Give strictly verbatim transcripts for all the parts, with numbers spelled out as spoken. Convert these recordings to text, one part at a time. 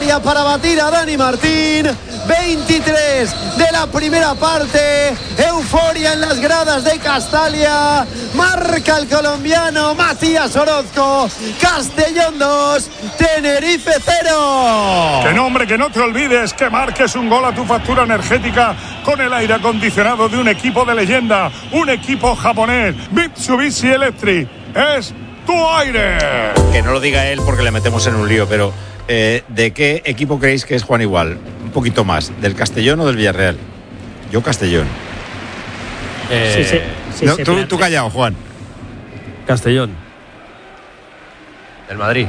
área para batir a Dani Martín. veintitrés de la primera parte. Euforia en las gradas de Castalia. Marca el colombiano Matías Orozco. Castellón dos, Tenerife cero. Que no, hombre, que no te olvides que marques un gol a tu factura energética con el aire acondicionado de un equipo de leyenda, un equipo japonés. Mitsubishi Electric es tu aire. Que no lo diga él porque le metemos en un lío, pero eh, ¿de qué equipo creéis que es Juan Igual? Un poquito más, ¿del Castellón o del Villarreal? Yo Castellón. Eh, sí, sí, sí, no, sí, tú, tú callado, Juan. Castellón. Del Madrid.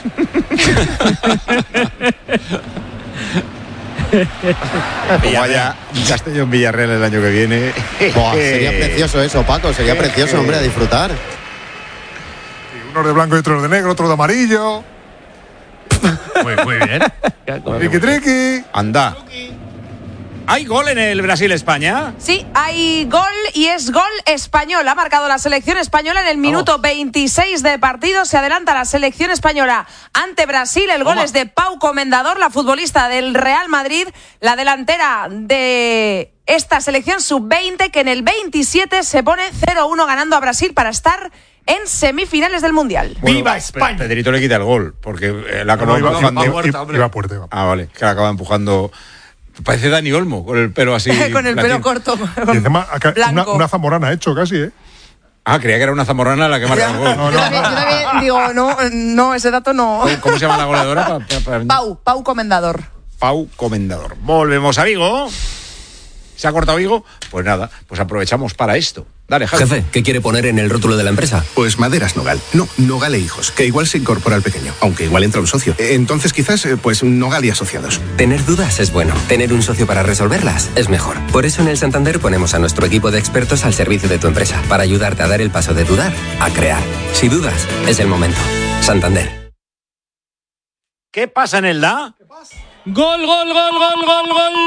Como haya un Castellón Villarreal el año que viene. Buah, sería precioso eso, Paco. Sería precioso, hombre, a disfrutar. Uno de blanco y otro de negro, otro de amarillo. Muy, muy bien. Triqui, triqui. Anda. ¿Hay gol en el Brasil-España? Sí, hay gol y es gol español. Ha marcado la selección española en el minuto veintiséis de partido. Se adelanta la selección española ante Brasil. El gol Toma. es de Pau Comendador, la futbolista del Real Madrid, la delantera de esta selección sub veinte, que en el veintisiete se pone cero uno ganando a Brasil para estar en semifinales del Mundial. Bueno, ¡Viva España! Pedrito le quita el gol, porque eh, la acaba No, iba, empujando. iba, iba, iba fuerte. Iba. Ah, vale, que la acaba empujando. Parece Dani Olmo, con el pelo así. Con el pelo corto. Y encima, acá, una, una zamorana hecho casi, ¿eh? Ah, creía que era una zamorana la que marca el gol. No, Yo no, también, no. yo también digo, no, no, ese dato no. ¿Cómo, cómo se llama la goleadora? Pa, pa, pa, Pau, Pau Comendador. Pau Comendador. Volvemos a Vigo. ¿Se ha cortado Vigo? Pues nada, pues aprovechamos para esto. Dale, Javi. Jefe, ¿qué quiere poner en el rótulo de la empresa? Pues Maderas Nogal. No, Nogal e Hijos, que igual se incorpora al pequeño, aunque igual entra un socio. Entonces quizás, eh, pues Nogal y Asociados. Tener dudas es bueno. Tener un socio para resolverlas es mejor. Por eso en el Santander ponemos a nuestro equipo de expertos al servicio de tu empresa, para ayudarte a dar el paso de dudar a crear. Si dudas, es el momento. Santander. ¿Qué pasa en el Da? Gol, gol, gol, gol, gol,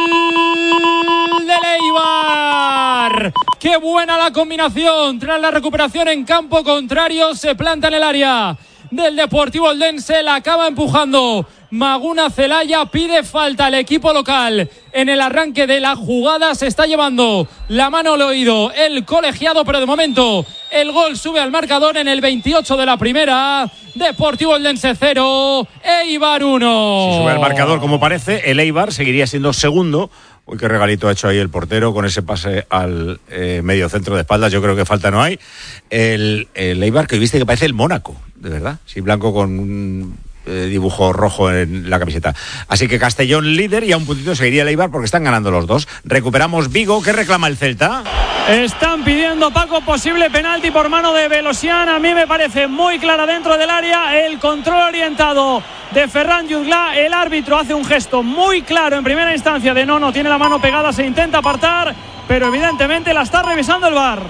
gol del Eibar. Qué buena la combinación. Tras la recuperación en campo contrario, se planta en el área del Deportivo Eldense. La acaba empujando Maguna Celaya. Pide falta al equipo local. En el arranque de la jugada se está llevando la mano al oído el colegiado, pero de momento el gol sube al marcador en el veintiocho de la primera. Deportivo Eldense cero, Eibar uno. Si sube al marcador como parece, el Eibar seguiría siendo segundo. Uy, qué regalito ha hecho ahí el portero con ese pase al eh, medio centro de espaldas. Yo creo que falta no hay. El, el Eibar, que viste que parece el Mónaco, de verdad. Sí, blanco con un eh, dibujo rojo en la camiseta. Así que Castellón líder, y a un puntito seguiría el Eibar porque están ganando los dos. Recuperamos Vigo. ¿Qué reclama el Celta? Están pidiendo, Paco, posible penalti por mano de Velosian. A mí me parece muy clara dentro del área. El control orientado de Ferran Jutgla. El árbitro hace un gesto muy claro en primera instancia de no, no, tiene la mano pegada, se intenta apartar, pero evidentemente la está revisando el V A R.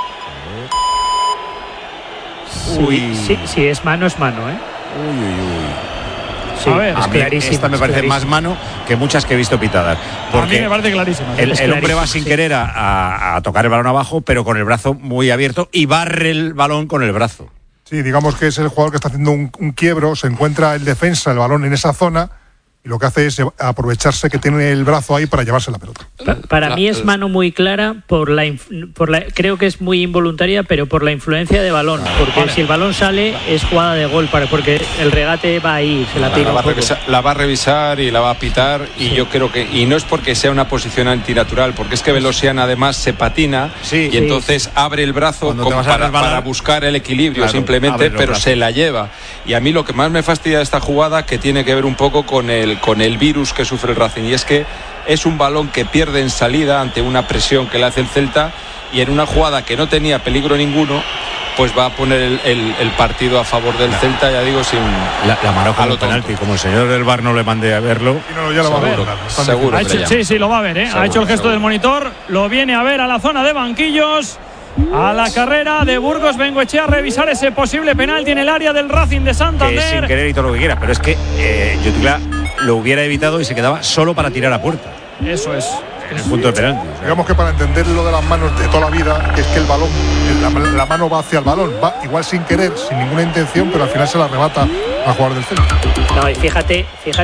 Uy. Sí, sí, sí, es mano, es mano, ¿eh? Uy, uy, uy. Sí, A ver, es A mí clarísimo. esta me es parece clarísimo. más mano que muchas que he visto pitadas. A Porque mí me parece clarísima. el, es el hombre va clarísimo, sin sí. querer a, a, a tocar el balón abajo, pero con el brazo muy abierto, y barre el balón con el brazo. Sí, digamos que es el jugador que está haciendo un, un quiebro, se encuentra el defensa, el balón en esa zona, y lo que hace es aprovecharse que tiene el brazo ahí para llevarse la pelota. Pa- para mí es mano muy clara, por la, inf- por la creo que es muy involuntaria, pero por la influencia de balón, porque Vale. si el balón sale es jugada de gol, para, porque el regate va ahí, se la La, pega la va a un poco. revisar, la va a revisar y la va a pitar, y Sí. yo creo que, y no es porque sea una posición antinatural, porque es que Velosian además se patina, Sí. y Sí. entonces abre el brazo Cuando te como vas a para, resbalar. para buscar el equilibrio, Claro, simplemente, abre los pero brazos. se la lleva. Y a mí lo que más me fastidia de esta jugada, que tiene que ver un poco con el, con el virus que sufre el Racing, y es que es un balón que pierde en salida ante una presión que le hace el Celta, y en una jugada que no tenía peligro ninguno, pues va a poner el, el- el partido a favor del Celta, ya digo, sin La, la mano a como lo tonto. penalti. Como el señor del V A R no le mandé a verlo. Y no, ya lo va a ver. Seguro, Están seguro. Ha que hecho- le sí, llama. sí, lo va a ver, ¿eh? ha Seguro, hecho el gesto seguro. del monitor, lo viene a ver a la zona de banquillos. A la carrera de Burgos Bengoechea a revisar ese posible penalti en el área del Racing de Que Santander. es sin querer y todo lo que quiera. Pero es que eh, Jutgla lo hubiera evitado y se quedaba solo para tirar a puerta. Eso es. En el punto de penalti. O sea, Digamos que para entender lo de las manos de toda la vida, es que el balón, la, la mano va hacia el balón, va igual sin querer, sin ninguna intención, pero al final se la arrebata al jugador del Celta. No, y fíjate, fíjate